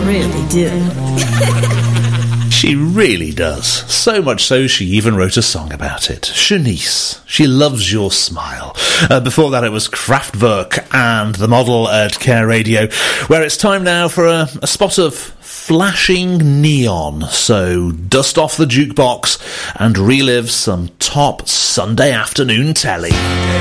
really do. She really does. So much so she even wrote a song about it. Shanice, She Loves Your Smile. Before that it was Kraftwerk and The Model at Care Radio, where it's time now for a spot of flashing neon. So dust off the jukebox and relive some top Sunday afternoon telly.